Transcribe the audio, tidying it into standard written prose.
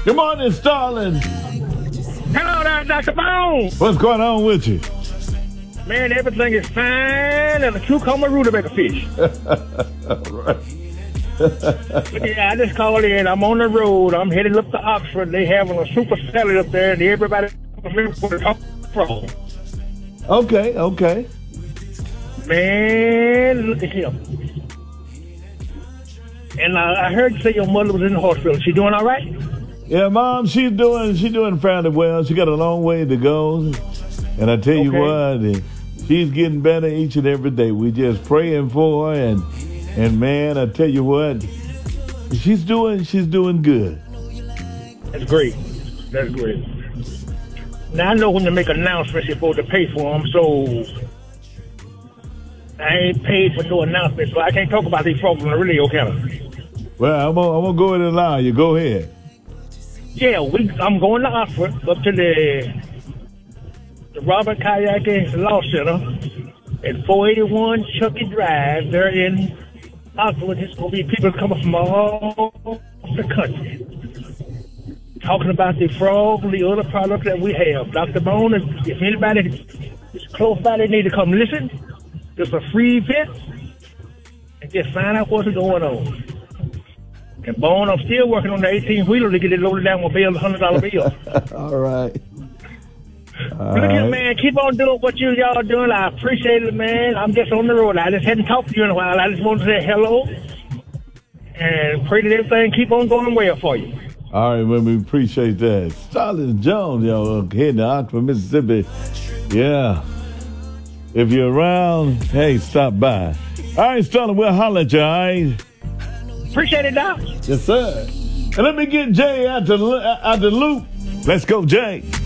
Good morning, Starling. Hello there, Dr. Bone. What's going on with you? Man, everything is fine and a cucumber rutabaga fish. Right. Yeah, I just called in. I'm on the road. I'm headed up to Oxford. They having a super salad up there, and everybody from. Okay. Man, look at him. And I heard you say your mother was in the hospital. She doing all right? Yeah, Mom, she's doing fairly well. She got a long way to go. And I tell you what, she's getting better each and every day. We just praying for her and man, I tell you what, she's doing good. That's great. Now I know when to make announcements you're supposed to pay for them, so I ain't paid for no announcements, so I can't talk about these folks on the radio, can I? Well, I'm gonna go ahead and allow you. Go ahead. Yeah, I'm going to Oxford, up to the Robert Kayake Law Center at 481 Chucky Drive. They're in Oxford. It's going to be people coming from all the country talking about the frog and the other products that we have. Dr. Bone, if anybody is close by, they need to come listen. It's a free event and just find out what's going on. And Bone, I'm still working on the 18-wheeler to get it loaded down with bills, $100 bills. All right. Look at man, keep on doing what y'all doing. I appreciate it, man. I'm just on the road. I just hadn't talked to you in a while. I just wanted to say hello and pray that everything keep on going well for you. All right, well, we appreciate that. Starling Jones, heading to Oxford, Mississippi. Yeah. If you're around, hey, stop by. All right, Starling, we'll holler at you, all right? Appreciate it, Doc. Yes, sir. And let me get Jay out the loop. Let's go, Jay.